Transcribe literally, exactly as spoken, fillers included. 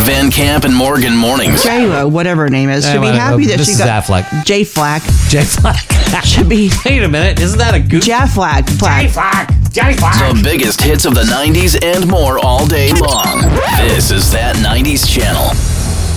Van Camp and Morgan mornings. J Lo, whatever her name is, should be Anyway, happy that Missus she got Affleck. J Flack. J Flack. Should be Wait a minute. Isn't that a goof? J Flack. Flack. Flack. J Flack. The biggest hits of the nineties and more all day long. This is That nineties Channel.